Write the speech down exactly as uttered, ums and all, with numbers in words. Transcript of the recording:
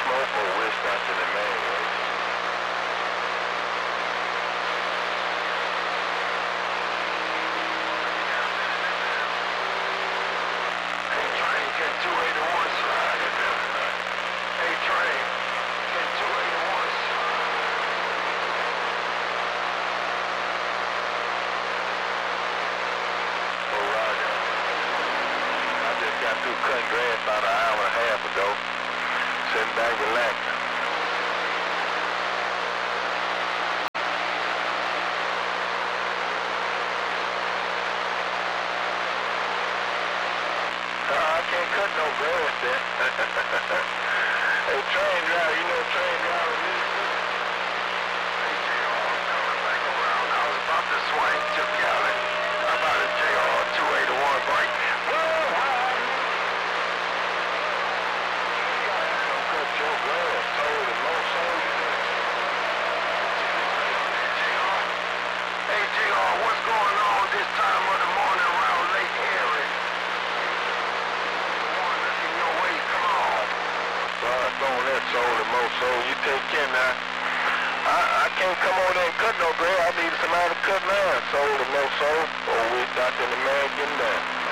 Smoke or we're stopping the main road. Hey, train, can two eighty-one slide in there tonight? Hey, train, can two eighty-one slide? Oh, Roger. I just got through cutting grass about an hour and a half ago. Sitting back relaxing. Uh, I can't cut no grass there. Hey, train driver, you know train driver music? Hey, J R, I'm coming back around. I was about to swing, took you out. How about a J R two eighty-one break? Whoa, cut your grass, sold and low sold. Hey, J R, what's going on this time of the morning around Lake Erie? Come your way, come on. Well, don't let sold and low sold. You take care now. I, I can't come on there and cut no grass. I need somebody to cut mine. Sold and low sold. Or we stopped in the man getting down.